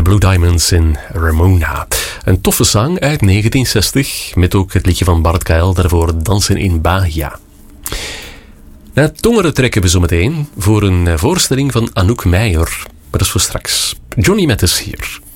Blue Diamonds in Ramona. Een toffe zang uit 1960, met ook het liedje van Bart Kuijl, daarvoor Dansen in Bahia. Na het tongeren trekken we zo meteen voor een voorstelling van Anouk Meijer. Maar dat is voor straks. Johnny Mathis hier.